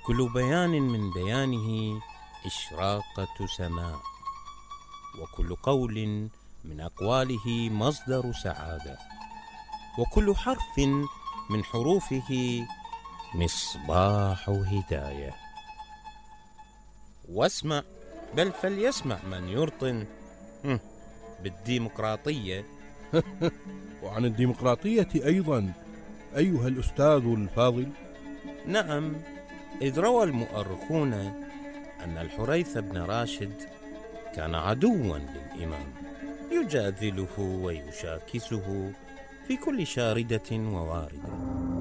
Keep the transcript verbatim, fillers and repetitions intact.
كل بيان من بيانه إشراقة سماء، وكل قول من أقواله مصدر سعادة، وكل حرف من حروفه مصباح هداية. واسمع، بل فليسمع من يرطن بالديمقراطية. وعن الديمقراطية أيضا أيها الأستاذ الفاضل. نعم، إذ روى المؤرخون أن الحريث بن راشد كان عدوا للإمام، يجادله ويشاكسه في كل شاردة وواردة،